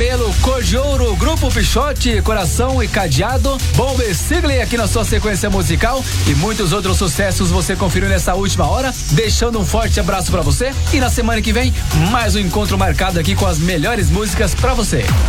Cabelo, Cor de Ouro, Grupo Pichote, Coração e Cadeado, Bomba e Sigley aqui na sua sequência musical e muitos outros sucessos você conferiu nessa última hora, deixando um forte abraço pra você e na semana que vem mais um encontro marcado aqui com as melhores músicas pra você.